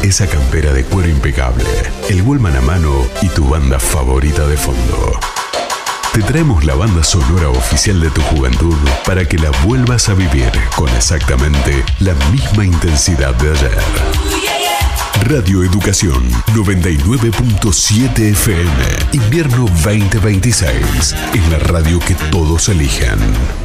esa campera de cuero impecable, el Walkman a mano y tu banda favorita de fondo. Te traemos la banda sonora oficial de tu juventud para que la vuelvas a vivir con exactamente la misma intensidad de ayer. Radio Educación 99.7 FM, invierno 2026, en la radio que todos eligen.